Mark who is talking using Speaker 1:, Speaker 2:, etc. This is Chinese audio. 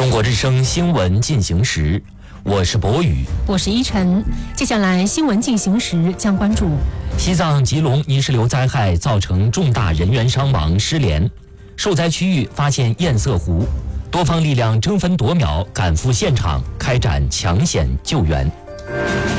Speaker 1: 中国之声新闻进行时，我是博宇，
Speaker 2: 我是依晨。接下来新闻进行时将关注
Speaker 1: 西藏吉隆泥石流灾害造成重大人员伤亡失联，受灾区域发现堰塞湖，多方力量争分夺秒赶赴现场开展抢险救援。